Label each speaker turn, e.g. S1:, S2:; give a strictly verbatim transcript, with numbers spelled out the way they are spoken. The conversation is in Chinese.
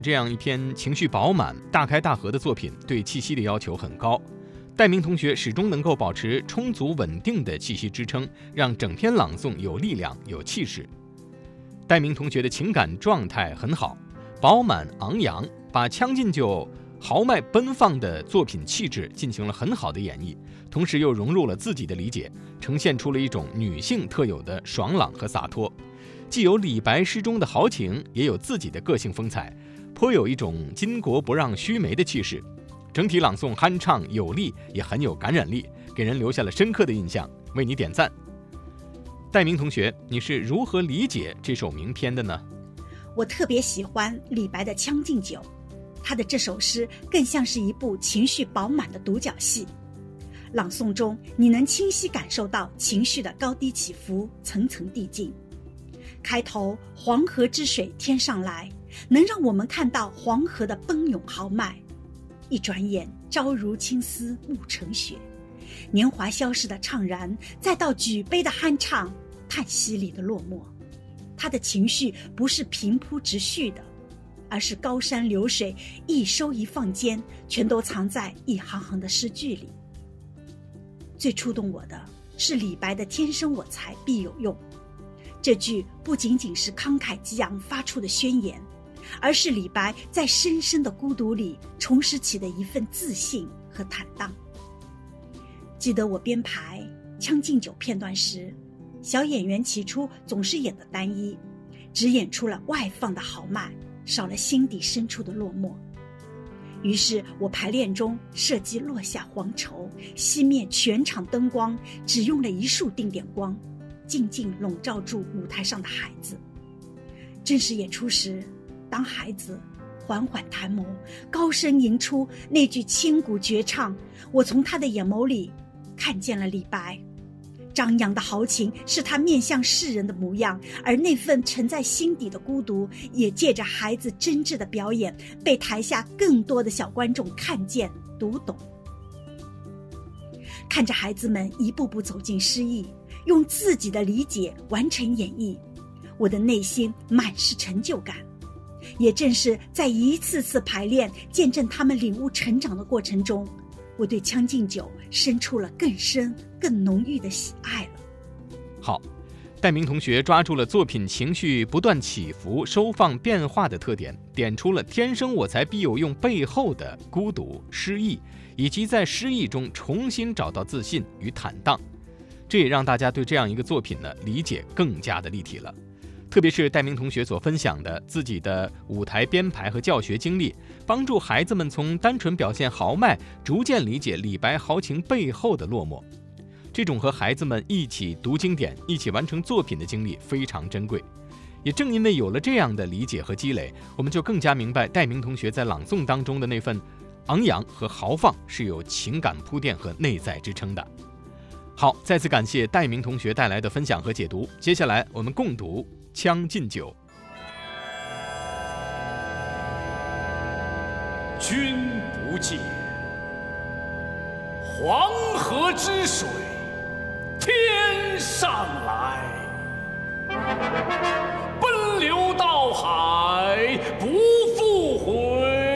S1: 这样一篇情绪饱满、大开大合的作品，对气息的要求很高。戴明同学始终能够保持充足稳定的气息支撑，让整篇朗诵有力量、有气势。戴明同学的情感状态很好，饱满昂扬，把《将进酒》豪迈奔放的作品气质进行了很好的演绎，同时又融入了自己的理解，呈现出了一种女性特有的爽朗和洒脱，既有李白诗中的豪情，也有自己的个性风采，颇有一种巾帼不让须眉的气势。整体朗诵酣畅有力，也很有感染力，给人留下了深刻的印象，为你点赞。戴明同学，你是如何理解这首名篇的呢？
S2: 我特别喜欢李白的《将进酒》，他的这首诗更像是一部情绪饱满的独角戏。朗诵中，你能清晰感受到情绪的高低起伏，层层递进。开头黄河之水天上来，能让我们看到黄河的奔涌豪迈。一转眼，朝如青丝暮成雪，年华消逝的怅然，再到举杯的酣畅，叹息里的落寞。他的情绪不是平铺直叙的，而是高山流水，一收一放间，全都藏在一行行的诗句里。最触动我的是李白的天生我材必有用，这句不仅仅是慷慨激昂发出的宣言，而是李白在深深的孤独里重拾起的一份自信和坦荡。记得我编排《将进酒》片段时，小演员起初总是演得单一，只演出了外放的豪迈，少了心底深处的落寞。于是我排练中设计落下黄绸，熄灭全场灯光，只用了一束定点光，静静笼罩住舞台上的孩子。正式演出时，当孩子缓缓抬眸，高声吟出那句千古绝唱，我从他的眼眸里看见了李白。张扬的豪情是他面向世人的模样，而那份沉在心底的孤独，也借着孩子真挚的表演，被台下更多的小观众看见读懂。看着孩子们一步步走进诗意，用自己的理解完成演绎，我的内心满是成就感。也正是在一次次排练，见证他们领悟成长的过程中，我对《将进酒》生出了更深更浓郁的喜爱了。
S1: 好，戴明同学抓住了作品情绪不断起伏、收放变化的特点，点出了天生我材必有用背后的孤独、失意，以及在失意中重新找到自信与坦荡。这也让大家对这样一个作品呢理解更加的立体了。特别是戴明同学所分享的自己的舞台编排和教学经历，帮助孩子们从单纯表现豪迈，逐渐理解李白豪情背后的落寞。这种和孩子们一起读经典、一起完成作品的经历非常珍贵。也正因为有了这样的理解和积累，我们就更加明白戴明同学在朗诵当中的那份昂扬和豪放是有情感铺垫和内在支撑的。好，再次感谢戴明同学带来的分享和解读。接下来我们共读《将进酒》。
S3: 君不见，黄河之水天上来，